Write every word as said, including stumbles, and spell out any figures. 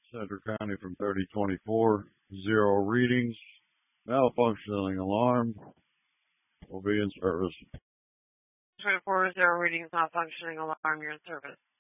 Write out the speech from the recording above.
Center County from thirty twenty-four, zero readings, malfunctioning alarm, will be in service. twenty-four, zero readings, malfunctioning alarm, you're in service.